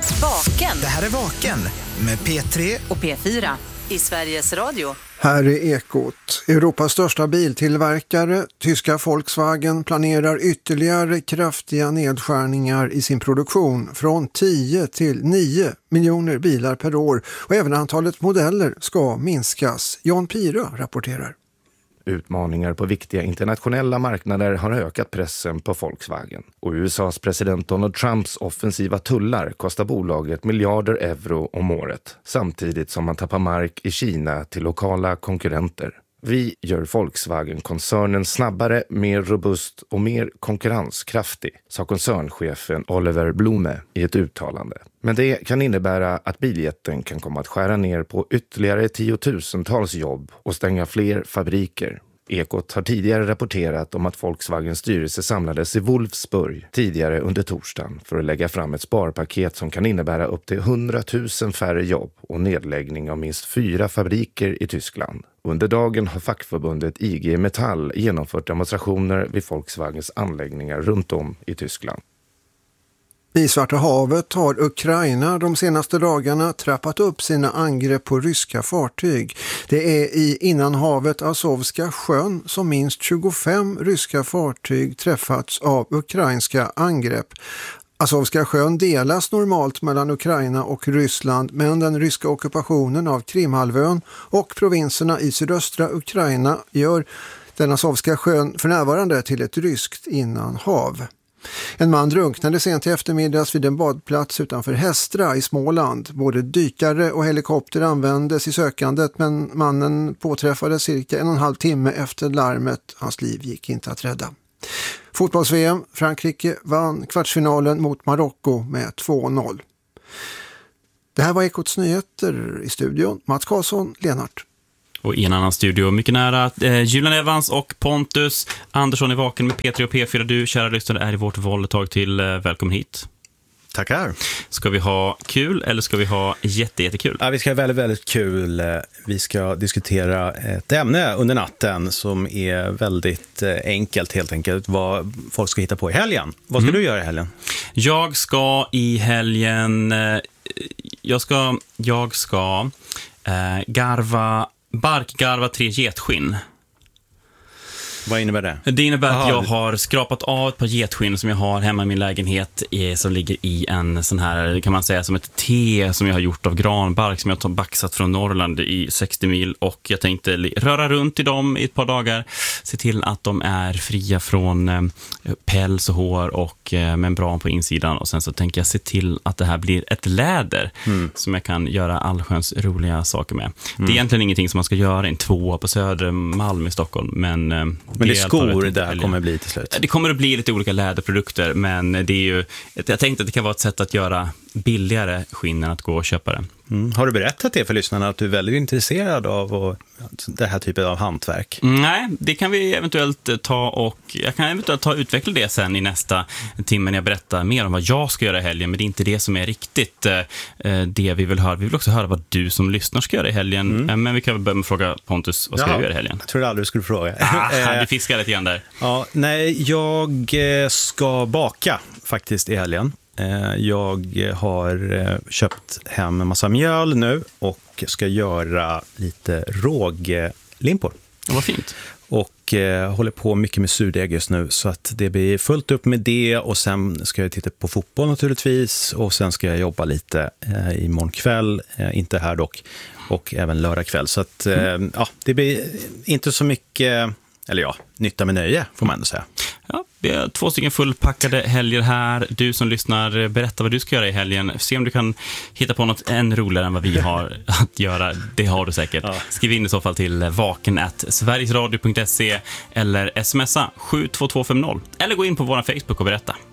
Vaken. Det här är Vaken med P3 och P4 i Sveriges Radio. Här är Ekot. Europas största biltillverkare, tyska Volkswagen, planerar ytterligare kraftiga nedskärningar i sin produktion från 10 till 9 miljoner bilar per år, och även antalet modeller ska minskas. Jan Pira rapporterar. Utmaningar på viktiga internationella marknader har ökat pressen på Volkswagen. Och USAs president Donald Trumps offensiva tullar kostar bolaget miljarder euro om året, samtidigt som man tappar mark i Kina till lokala konkurrenter. Vi gör Volkswagen-koncernen snabbare, mer robust och mer konkurrenskraftig, sa koncernchefen Oliver Blume i ett uttalande. Men det kan innebära att biljätten kan komma att skära ner på ytterligare tiotusentals jobb och stänga fler fabriker. Ekot har tidigare rapporterat om att Volkswagens styrelse samlades i Wolfsburg tidigare under torsdagen för att lägga fram ett sparpaket som kan innebära upp till 100 000 färre jobb och nedläggning av minst 4 fabriker i Tyskland. Under dagen har fackförbundet IG Metall genomfört demonstrationer vid Volkswagens anläggningar runt om i Tyskland. I Svarta havet har Ukraina de senaste dagarna trappat upp sina angrepp på ryska fartyg. Det är i innanhavet Azovska sjön som minst 25 ryska fartyg träffats av ukrainska angrepp. Azovska sjön delas normalt mellan Ukraina och Ryssland, men den ryska ockupationen av Krimhalvön och provinserna i sydöstra Ukraina gör den Azovska sjön för närvarande till ett ryskt innanhav. En man drunknade sent i eftermiddags vid en badplats utanför Hästra i Småland. Både dykare och helikopter användes i sökandet, men mannen påträffades cirka 1,5 timme efter larmet. Hans liv gick inte att rädda. Fotbolls-VM. Frankrike vann kvartsfinalen mot Marocko med 2-0. Det här var Ekots nyheter. I studion Mats Karlsson, Lenart. Och i en annan studio, mycket nära, Julian Evans och Pontus Andersson är vaken med P3 och P4. Du, kära lyssnare, är i vårt våldtag till välkommen hit. Tackar. Ska vi ha kul eller ska vi ha jättekul? Ja, vi ska ha väldigt, väldigt kul. Vi ska diskutera ett ämne under natten som är väldigt enkelt, helt enkelt. Vad folk ska hitta på i helgen. Vad ska du göra i helgen? Jag ska i helgen... Jag ska barkgarva 3 getskinn. Vad innebär det? Det innebär att jag har skrapat av ett par getskinn som jag har hemma i min lägenhet som ligger i en sån här, kan man säga, som ett te som jag har gjort av granbark som jag har baxat från Norrland i 60 mil, och jag tänkte röra runt i dem i ett par dagar, se till att de är fria från päls och hår och membran på insidan, och sen så tänker jag se till att det här blir ett läder som jag kan göra allsköns roliga saker med. Det är egentligen ingenting som man ska göra i en 2 på Södermalm i Stockholm, men det är skor där kommer bli till slut. Det kommer att bli lite olika läderprodukter, men det är ju, jag tänkte att det kan vara ett sätt att göra billigare skinn än att gå och köpa det. Har du berättat det för lyssnarna att du är väldigt intresserad av det här typen av hantverk? Nej, det kan vi eventuellt ta, och jag kan eventuellt utveckla det sen i nästa timme när jag berättar mer om vad jag ska göra i helgen, men det är inte det som är riktigt det vi vill höra. Vi vill också höra vad du som lyssnar ska göra i helgen, men vi kan väl börja med att fråga Pontus, vad ska du göra i helgen? Jag tror aldrig du skulle fråga. Du fiskar lite grann där. Ja, nej, jag ska baka faktiskt i helgen. Jag har köpt hem en massa mjöl nu och ska göra lite råglimpor. Vad fint. Och håller på mycket med surdeg just nu, så att det blir fullt upp med det, och sen ska jag titta på fotboll naturligtvis, och sen ska jag jobba lite imorgon kväll, inte här dock, och även lördag kväll. Så att det blir inte så mycket, eller nytta med nöje får man ändå säga. Ja, vi har 2 stycken fullpackade helger här. Du som lyssnar, berätta vad du ska göra i helgen. Se om du kan hitta på något än roligare än vad vi har att göra. Det har du säkert. Ja. Skriv in i så fall till vaken@sverigesradio.se eller smsa 72250. Eller gå in på vår Facebook och berätta.